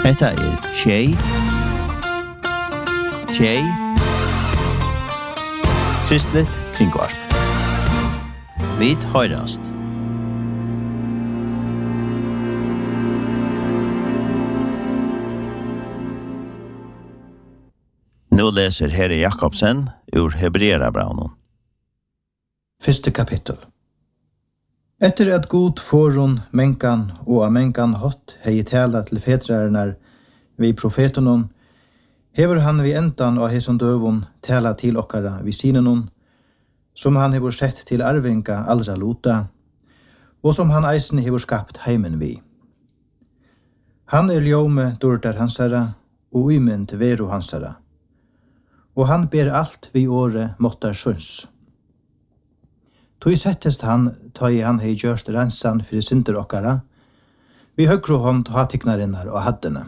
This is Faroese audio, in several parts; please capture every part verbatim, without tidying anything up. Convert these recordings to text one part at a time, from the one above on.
Hetta er Tjei. Tjei. Kristligt kringvarp. Vit høyrast. Nå leser Herre Jakobsen ur Hebreerabrevet. Første kapittel. Etter at god forhånd menkan og av menkan hot hei tala til fetrarnar vi profetonon, hever han vi endan av hesson døvun tala til okkara vi sinenon, som han hever sett til arvinga allra lota, og som han eisen hever skapt heimen vi. Han er ljome dårdar hansara, og uimynd veru hansara, og han ber alt vi åre måttar sunns. Tog settest han, ta i han hei gjørst rensan fyrir synder okkara, vi høgru hånd hatiknarinnar og haddene.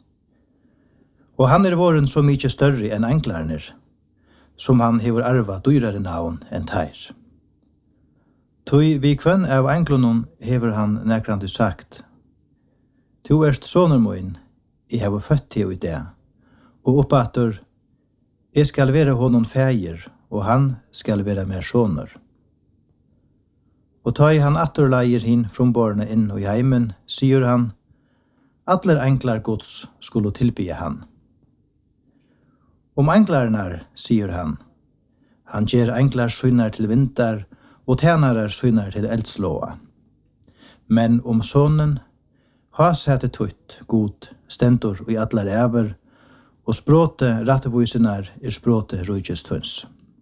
Og han er våren så mykje større enn englarner, som han hever arva dyrare navn enn teir. Tog vi kvenn av englonon hever han nekrande sagt, «Tu erst soner moin, I hever født til i det, og oppater, jeg skal være honom feir, og han skal være mer soner.» Og ta i han atterleier hin fromborne inn og i heimen, sier han, «Atler enklar gods skulle tilbye han.» Om enklarnar, sier han, «Han gjer enklar synar til vinter, og tænarar synar til eldslåa. Men om sonen, ha sete tutt, god, stentor og i atler ever, og språte rattevoisenar er språte rujgestunds.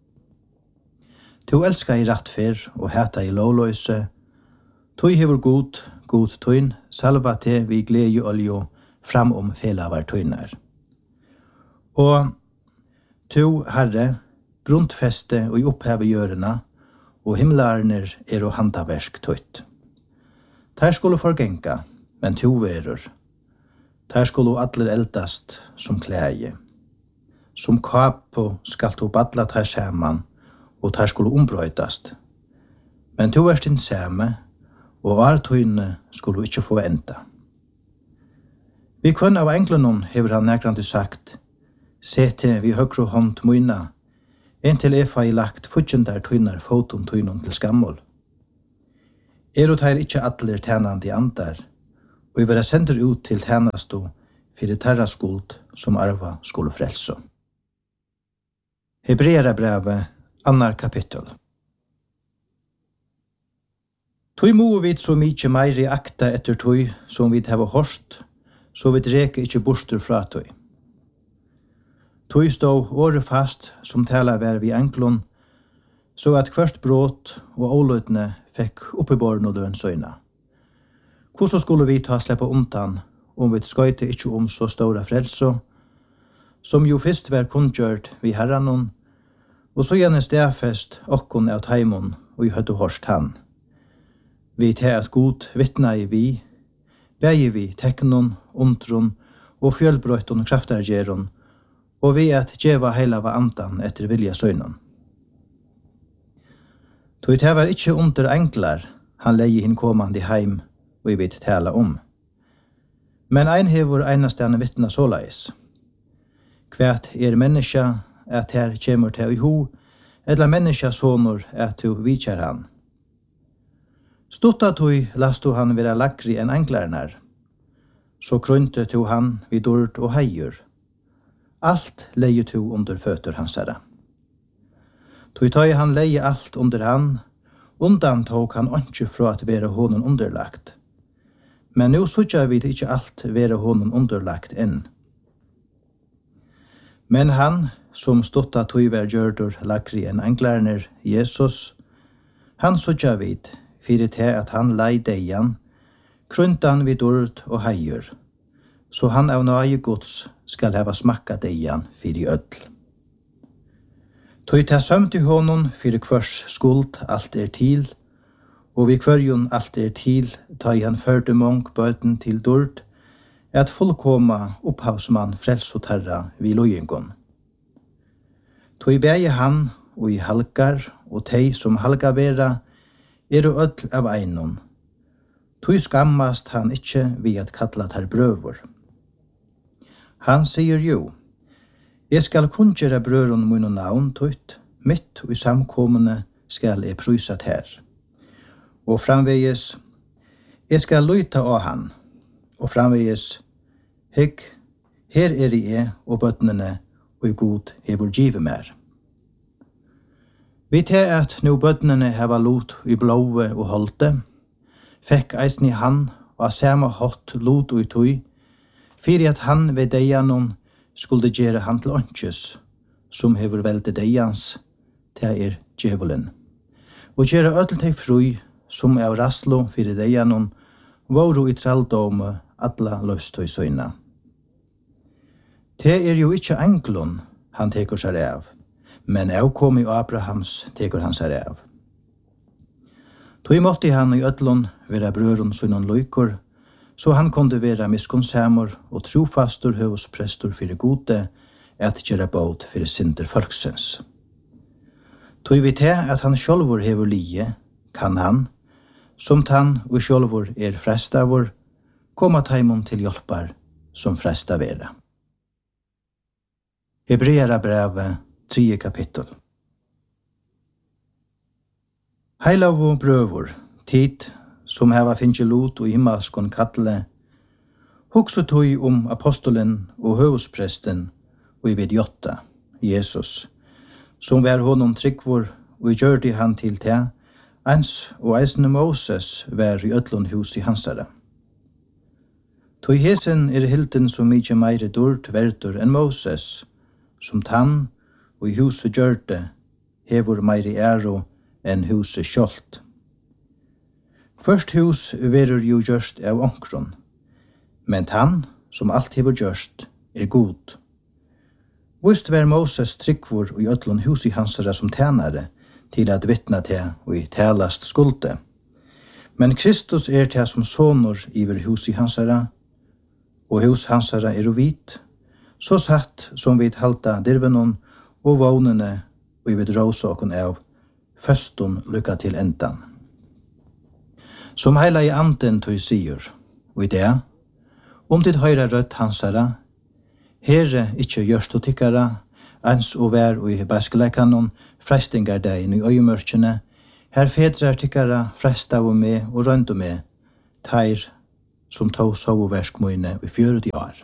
Tu elska i rattfer og heta i lovløse, tu hever god, god tuin, salva te vi gleje oljo fram om felavar tuinar. Og tu, Herre, grunnfeste og i oppheve gjørena, og himlarner er og handaversk tutt. Der skulle forgenka, men tu verur. Der skulle atler eldast som klæje. Som kapo skal tu badla ter saman, og der skulle ombrøydast. Men tu er din same, og artøyne skulle ikkje få enda. Vi kvann av englenon hever han nekrande sagt, «Sete vi høgru hånd moina, inntil efa i lagt futjendar tøynar foton tøynon til skammol. Er og teir ikkje atler tænandi andar, og vi vera sender ut til tænasto fyrir terra skuld som arva skulle frelso.» Hebreerabrevet, annar kapittel. Tui mo vit så mykje meiri akta etter tui som vi hava horst, så vi dreke ikkje bostur fra tui. Tui stå åre fast som tala vær vi enklon, så at kvørst bråt og åløtne fekk oppiborn og døen søyna. Hvordan skulle vi ta sleppa undan om vi skøyte ikkje om så stora frelso, som jo fyrst var kundgjørt vi herranon, og så gjerne stedfest okkon av taimon og i høttu horst han. Vi tar at god vittna i vi, begge vi teknon, undron og fjølbrøyton kraftargeron, og vi at djeva heila va andan etter vilja søgnon. Tog det var ikkje under enklar han leie hin komandi heim og vi vet tala om. Men ein hevur einastane vittna såleis. Kvært er menneska at her kjemur til i ho, eller menneska sonur at du vidkjær han. Stutta tui lastu han vera lakri enn enklarnar, så krønte tu han vid dord og heiur. Alt leie tu under føtter hansara. Tui tøy han leie alt under han, undan tok han ikke fra at være honom underlagt. Men nu sutja vi ikkje alt være honom underlagt enn. Men han, som stotta tui ver gjørdur lakri enn enklarner, Jesus, han sutja vid, fyrir te at han lei deian, kruntan vid dord og heiur, så han av nøye gods skal heva smakka deian fyrir ødl. Tui ta sømt i honom fyrir kvørs skuld alt er til, og vi kvørjon alt er til, ta i han førte mong bøten til dord, at fullkoma opphavsmann frelsotarra vi lojengon. Tui beie han, og i halkar, og tei som halka vera, er og ødl av einon. Tui skammast han ikkje vi at kalla tar brøvor. Han sier jo, jeg skal kunngjøre brøren min navn tøyt, mitt og i samkommende skal jeg prysat her. Og framveges, jeg skal lyta av han, og framveges, hygg, her er jeg og bøtnene, og i god hevur givet mer. Vi til at nå bøtnene heva lot i blåe og holdte, fekk eisen i han, og samme hot lot og i tøy, fyrir at han ved deianon skulle gjøre han til åndsjøs, som hever velde deians, til er djevelen. Og gjøre ødel til fru, som er raslo fyrir deianon, våru i tralldome alla løst og i søyna. Det er jo ikke englon han teker seg av, men avkom i Abrahams teker han seg av. Tog måtte han i ødlon være brøren sønnon løykor, så han kunde være miskonsamor og trofastor høvesprestor fyrir gode, at gjøre båt fyrir synder folksens. Tog vi til at han sjølvor hever lie, kan han, som han og sjølvor er frestavor, koma taimon til hjelpar som fresta vera. Hebreera brevet, tredje kapittel. Heilav brøvor, tid, som heva finnje lot og himmelskon kattle, hugsa tøy om apostolen og høvespresten og i vidjotta, Jesus, som var honom tryggvor og gjørte han til te, ans og eisne Moses var i ødlon hus i hansare. Tøy hesen er hilden så mykje meire dård verdur enn Moses, som tann og i huset gjørte hevur meire æro enn huset skjolt. Først hus verur jo gjørst av onkron, men han, som alt hever gjørst, er god. Vist var Moses tryggvor i ødlon hus i hansara som tænare, til at vittna til og i talast skulde. Men Kristus er til som sonor iver hus i hansara, og hus hansara er uvit, så satt som vi halta dirvenon og vognene og i vidråsåken av førston lykka til endan. Som heila i anden tog sier, og i det, om tid høyra rødt hansara, herre ikkje gjørst og tykkara, ans og vær og i baskelekanon, frestingar deg i øyemørkene, her fedrar tykkara, fresta og med og rønt og med, teir som tog sovoverskmøyne i fjøret i år.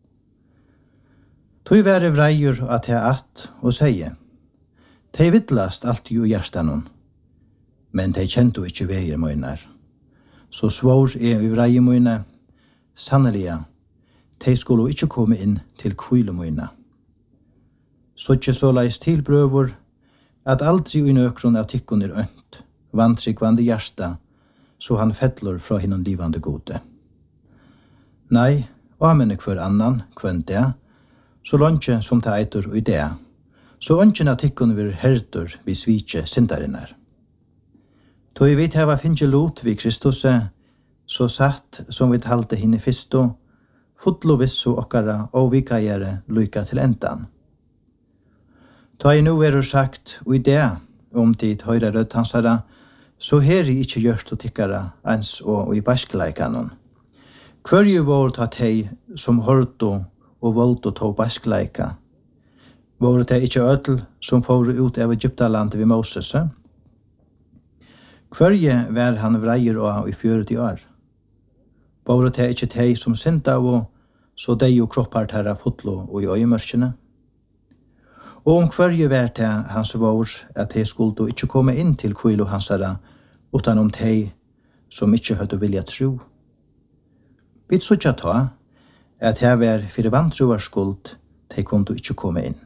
Tog være vreier at jeg at og sier, tei vittlast alt jo hjertanon, men tei kjento ikkje veier møynar. Så svår er i vreie møyne, sannelig, tei skulle ikkje komme inn til kvile møyne. Så ikkje så leis til brøvor, at aldri i nøkron av tikkon er ønt, vantrikvande hjersta, så han fettler fra hinnom livande gode. Nei, amene hver annan, kvønt det, så lønke som ta eitur og idé, så ønsken av tikkun vir herdur vi svitje syndarinnar. Tog vi teva finnje lot vi Kristus, så satt som vi talte henne fisto, fotlo vissu okkara og vikajere lykka til endan. Ta i nu er sagt og idé om tid høyra rødt hansara, så her i ikkje gjørst og tikkara ens og i baskleikanon. Hverju vår ta tei som hørto og voldt og tog baskleika. Våre det ikkje ødel som får ut av Egyptalandet ved Moses? Hverje var han vreier av i fjøret i år? Våre det ikkje teg som synda og så dei og kroppar terra fotlo og i øyemørkene? Og om hverje var det hans vår at de skulle ikkje komme inn til kvilo hansara utan om de som ikkje høyde vilja tro? Vi trodde ta at her var fyrir vantroars skuld, de kunne ikkje komme inn.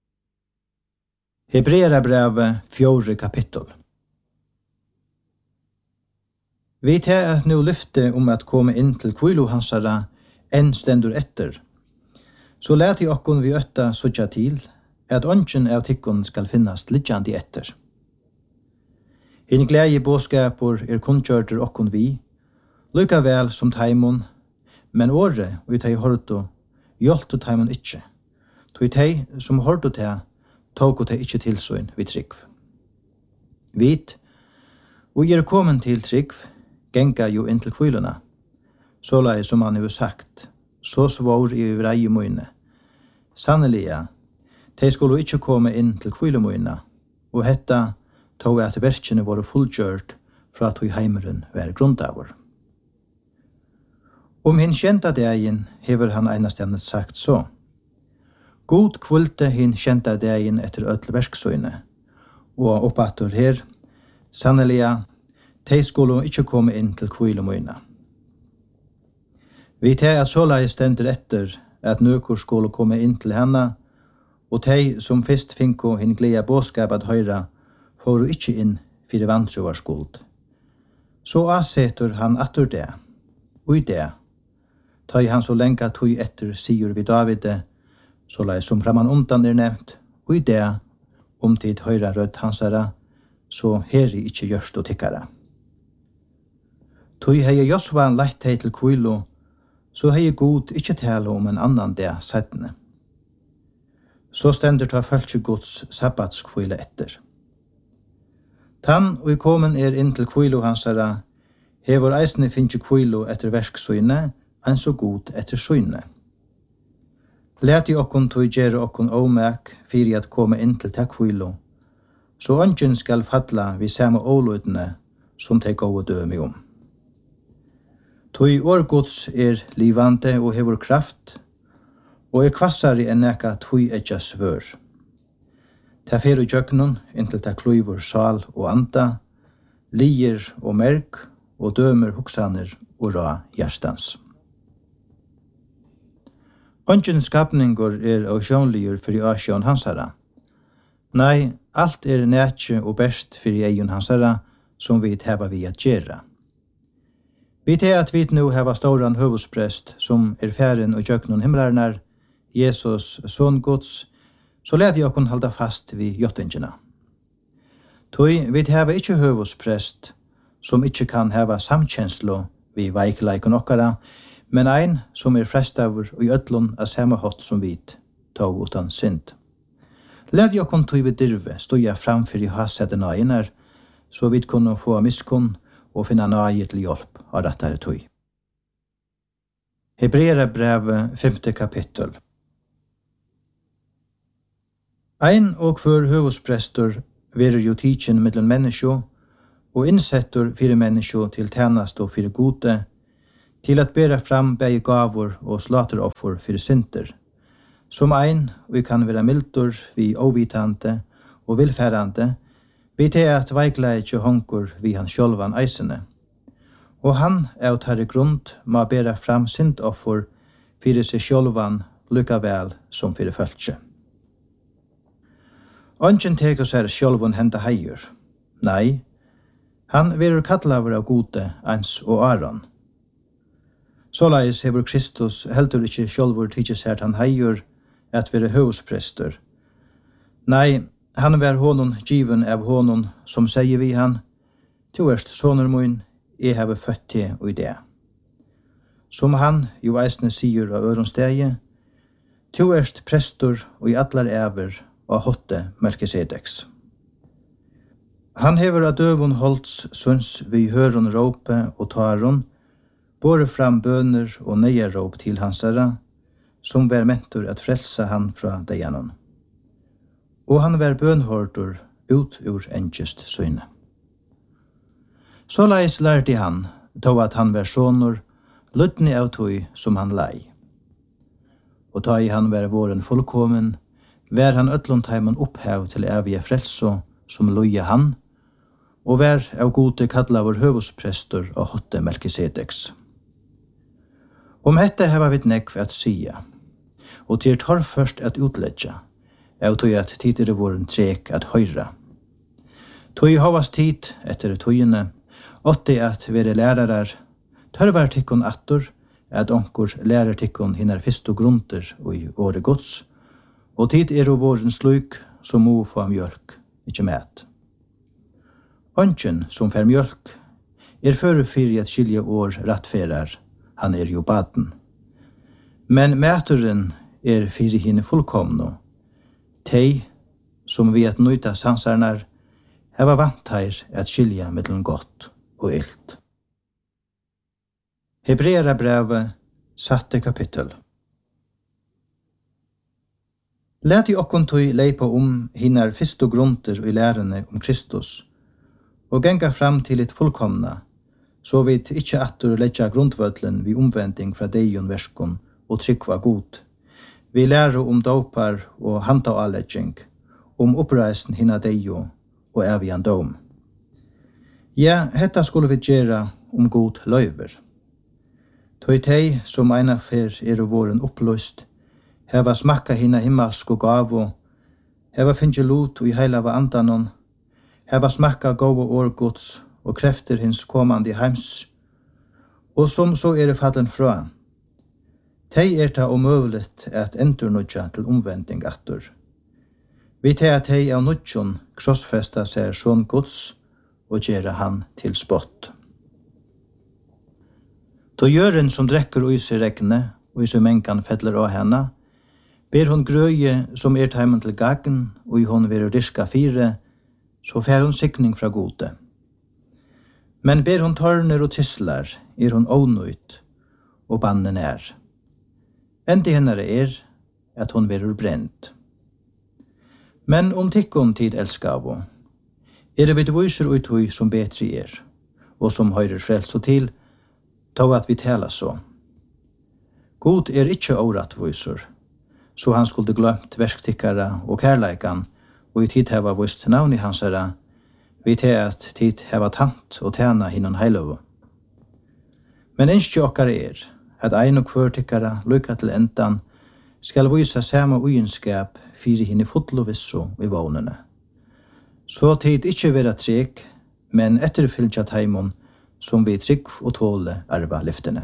Hebreera brevet, fjore kapittel. Vi tar at nå lyfte om at komme inn til kvilo hansara enn stendur etter. Så let i okkon vi øtta sutja til, at ønsken av tikkun skal finnast lidjandi etter. Hinn glede båskapur er kunnkjørter okkon vi, lykka vel som taimon, men året vi tei horto, hjolto taimon ikkje. Tog tei som horto tei, tog tei ikkje tilsøyn vi trygg. Vit, og er kommet til trygg, genga jo inn til kvyluna. Så lai som han har sagt, så svår i vreie møyne, Sanneliga, de skulle ikke komme inn til kvilemøyna, og hetta tog at verkene var fullgjørt fra at heimeren var grundavur. Om hin kjenta dagen hever han einastendet sagt så. God kvulte hin kjenta dagen etter ødel verksøyne, og oppatur her, sanneliga, de skulle ikke komme inn til kvilemøyna. Vi tar at såleis stendur etter at nøkur skulle komme inn til henne, og de som først finko hin gleda båskap at høyra, får ikke inn fyrir vantruvar skuld. Så avsetur han atur det, og i det, ta han så lenga tog etter sigur vi Davide, så lai som framan undan er nevnt, og i det, om tid høyra rødt hansara, så heri ikkje gjørst og tikkara. Tog hei Josva leit hei til kvilo, så hei god ikkje tale om en annan det settene. Så stendur ta følge Guds sabbatskvile etter. Tann og i komen er inn til kvilo hansara, hever eisne finnje kvilo etter verksøyne, enn så god etter søyne. Læti okkon tog gjere okkon omek fyrir at komme inn til ta kvilo, så ønsken skal falla vi samme åløydene som de gode døme om. Tog årgods er livande og hever kraft, og er kvassare enn eka tvoi etja svør. Ta fer og jøknun inntil ta kløyvur sal og anda, lier og merk, og dømer hoksaner og ra hjerstans. Ongen skapningur er av sjånligur fyrir asjån hansara. Nei, alt er nætje og best fyrir eion hansara som vi heva vi at gjera. Vi tar at vi nu heva stauran høvusprest som er færen og jøknun himlarnar, Jesus son Guds, så leder jeg okkur halda fast vi jottingina. Tui vi heva ikkje høvusprest som ikkje kan heva samkjenslo vi veikleikon okkara, men ein som er frestavur og i ödlun av samme hot som vit, tog utan synd. Led jeg okkur tui vi dirve stoja framfyr i hasete nøyner, så vi kunne få miskunn og finna nøye til hjelp av rettare tui. Hebreera brev femte kapittel. Ein og hver høvusprestor verer jo tidsin mellom menneskjo, og innsettur fyrir menneskjo til tjenast og fyrir gode, til at bera fram begge gavur og slateroffer fyrir synder, som ein vi kan vera mildur vi ovitante og vilfærande, vi til at veikleitje hongur vi han sjolvan eisene. Og han av tarri grund ma bera fram syndoffer fyrir seg sjolvan lukka vel som fyrir fölkje. Ongen teker seg sjolvan henda heier. Nei, han verur kallaver av gode, ens og Aron. Såleis hever Kristus heldur ikkje sjolvur tidsi seg han heier at være høvusprester. Nei, han var honon given av honon som sier vi han, «Tu erst sonur mun, jeg have født til og i det». Som han jo eisne sier av øron stegi, «Tu erst prestor og i atlar ever og hotte Melkisedeks». Han hever av døvun holds sunds vi høron råpe og taron, båre fram bøner og nøye råp til hansara, som var mentor at frelsa han fra deianon. Og han var bønhordur ut ur engest søyne. Såleis lærte han, tog at han var sonur, lytni av tog som han lei. Og ta i han var våren fullkomen, var han ötlundheimen opphav til evige frelso som loja han, og var av gode kalla vår høvusprestor og hotte Melkisedeks. Om hette heva vi nekv at sia, og til tar først at utledja, av tog at tider våren trek at høyra. Tog havas tid etter togene, åtti at vere lærarar, tørvar tikkun attor, at onkur lærer tikkun hinnar fyrstu grunter og i åre gods, og tid er og våren sluk som må få mjölk, ikkje mæt. Ongen som fer mjölk er fyrir fyrir at skilja år rattferar, han er jo baden. Men mæturen er fyrir hine fullkomno, tei som vi at nøyta sansarnar, heva vant her at skilja mellom godt og ilt. Hebreera brevet, satte kapittel. Lät i okkon tøy leipa om hinnar fyrstu grunter i lærene om Kristus, og genga fram til et fullkomna, så vidt ikkje attur letja grundvødlen vi omvending fra deion verskon og tryggva god. Vi lærer om dopar og hanta og allegging, om oppreisen hinna deio og evian dom. Ja, hetta skulle vi gjera om god løyver. Tøy tei som eina fer er våren oppløst, heva smakka hinna himmelsk og gavo, heva finnje lot og i heila va andanon, heva smakka gavo årgods og krefter hins komandi heims, og som så er fallen fra. Tei er ta omøvlet at endurnudja til omvending attur. Vi tei at tei av nudjon krossfesta ser sånn gods og gjera han til spott. To gjøren som drekker ui seg regne, og i seg mengan fettler av henne, ber hon grøye som er teimen til gagen, og i hon vil riska fire, så fer hon sikning fra gode. Men ber hon tørner og tislar, er hon ånøyt, og bannen er. Endi hennare er at hon vil brent. Men om tikkon tid elskavo, er det vidt viser ut hui som betri er, og som høyrer frels og til, ta at vi tala så. God er ikkje åratviser, så han skulle glömt versktikkara og kærleikan, og i tid heva vist navn i hansara, vi til at tid heva tant og tjena hinnon heilov. Men innskje okkar er, at ein og kvør tikkara lykka til endan, skal visa sama ugenskap fyrir hinni fotlovisso i vånene. Så tid ikkje vera trek, men etterfylgja taimon, som vi trygg og tåle arva lyftene.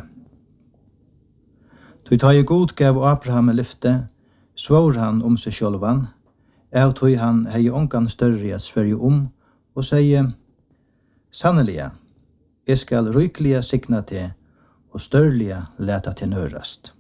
Tøy ta i god gav Abraham lyfte, svår han om seg sjølvan, av tøy han hei ongan større at sverge om, og sier, sanneliga, jeg skal rykliga signa til, og størliga leta til nørast.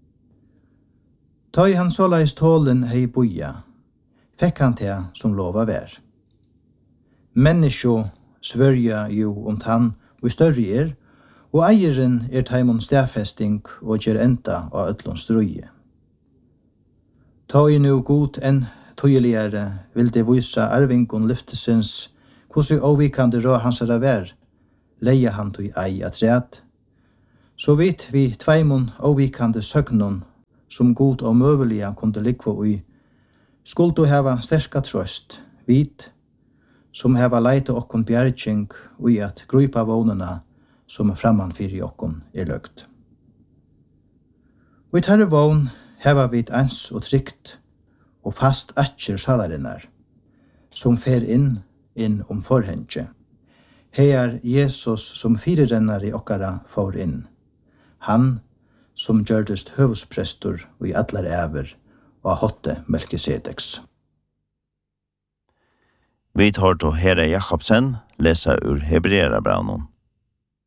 Tøy han såleis tålen hei boja, fekk han til som lova vær. Menneskjo svørja jo om tann, og større er, og eieren er taimon stafesting og gjer enda av ødlons drøye. Ta i nu god enn tøyeligere vil det vise arvingon lyftesins, hvordan avvikande rå hans er vær, leia han tøy ei at ræt. Så vidt vi tveimon avvikande søgnon, som god og møvelige kunde likva ui, skulle du heva sterska trøst, vit, som heva leite okkon bjergjeng ui at grupa vånena som framman fyrir okkon er løgt. Og i tarre vån heva vi ens og trygt og fast atjer salarinnar, som fer inn, inn om forhengje. Hei er Jesus som firerennar i okkara for inn. Han som gjørdest høvsprestor og i allar æver og hotte Melkisedeks. Vi tar til Herre Jakobsen, lesa ur Hebreerabrevet.